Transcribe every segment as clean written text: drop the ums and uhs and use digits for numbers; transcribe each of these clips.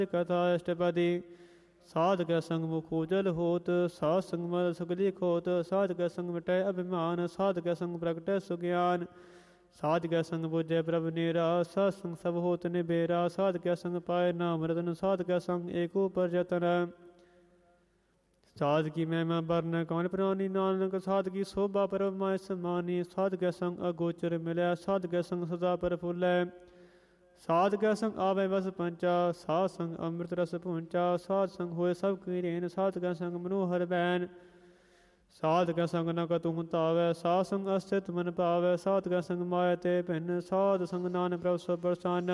कथा अष्टपदी। साध कै संग मुख उजल होत, साध संग मल सुगली खोत। साध कै संग मिटै अभिमान, साध कै संग प्रगटै सुज्ञान। साध कै संग बुझै प्रभु नेरा, साध संग सब होत निबेरा। साध कै संग पाए नाम रतन, साध कै संग एको पर जतन। साध की महिमा वर्ण कौन प्राणी, नानक साध की शोभा परम माय समानी। साध कै संग अगोचर मिलै, साध कै संग सदा प्रफुल्लै। साध कै संग आवे बस पंचा, साध संग अमृत रस पहुँचा। साध संग होए सब की रेन, साध कै संग मनोहर बैन। साध कै संग न कतहु तावै, साध संग अस्तित्व मन पावै। साध कै संग माया ते भिन्न, साध संग नानक प्रभु सब प्रसन्न।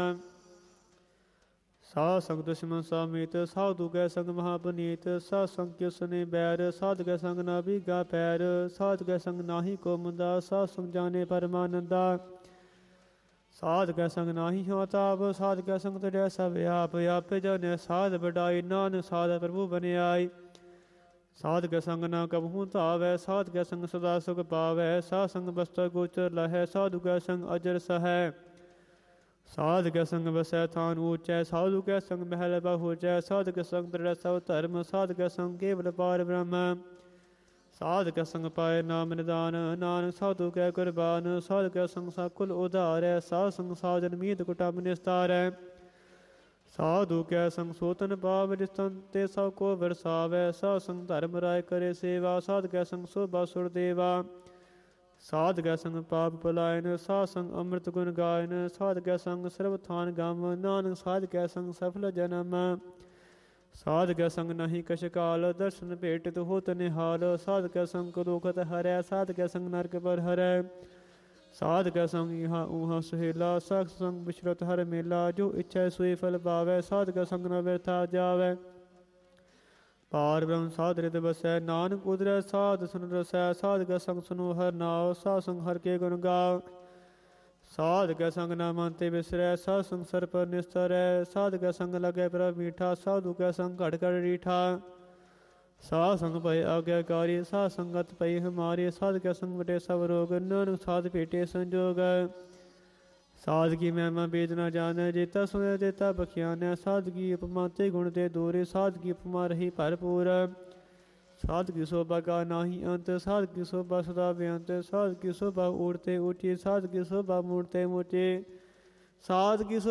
साध संग दुश्मन सामीत, साधु कै संग महापनीत। साध संग किस ने बैर, साध कै संग न बीगा पैर। साध कै संग नाही को मुंदा, साध संग जाने परमानंदा। साध कै संग नाही हो ताप, साध कै संग तड़ै सब आप। आपे जाने साध बढ़ाई, नानक साध प्रभु बने आई। साध कै संग न कबहू धावै, साध कै संग सदा सुख पावै। साध संग बस्तर गोचर लहै, साधु कै संग अजर सहै। साध कै संग बसै थान ऊँचै, साधु कै संग महल बहुचै। साध कै संग तड़ै सब धर्म, साध कै संग केवल पार ब्रह्म। साध कै संग पाए नाम निदान, नानक साधु कै कुर्बान। साध कै संग सकुल उधारै, साध संग साजन मीत कुटुंब निस्तारै। साधु कै संग सोतन पाव, जिस्तन ते सब को बरसावै। साध संग धर्म राय करे सेवा, साध कै संग शोभा सुर देवा। साध कै संग पाप पलायन, साध संग अमृत गुण गायन। साध कै संग सर्व थान गम, नानक साध कै संग सफल जन्म। साध कै संग नहीं कछ काल, दर्शन भेटत होत निहाल। साध कै संग दुखत हरै, साध कै संग नरक पर हरै। साध कै संग यहाँ ऊहाँ सुहेला, साध संग विचरत हर मेला। जो इच्छा सोई फल पावै, साध कै संग न व्यर्था जावै। पार ब्रह्म साध हृदय बसै, नानक उदरै साध सुन रसै। साध कै संग सुनो हर नाव, साध संग हर के गुण गाओ। साध कै संग न मन ते बिसरै, साध संग सर पर निस्तरै। साध कै संग लगे प्रभ मीठा, साधु कै संग घट घट रीठा। साध संग भय आज्ञाकारी, साध संगत भय हमारी। साध कै संग मिटे सब रोग, नानक साध भेटे संजोग। साध की महिमा वेद न जानै, जेता सुने तेता बख्यानै। साध की उपमा ते गुण ते दूरे, साध की उपमा रही भरपूर। साध की शोभा का नाही अंत, साध की शोभा सदा बेअंत। साध की शोभा उड़ते ऊँची, साध की शोभा मूड़ते मूँची। साध की